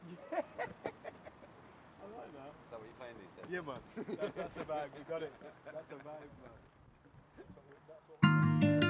Yeah. I like that. Is that what you're playing these days? Yeah, man. That's a vibe. You got it. That's a vibe, man. That's what